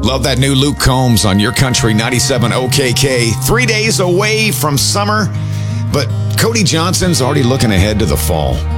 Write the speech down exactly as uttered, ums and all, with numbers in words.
Love that new Luke Combs on Your Country ninety-seven O K K. Three days away from summer, but Cody Johnson's already looking ahead to the fall.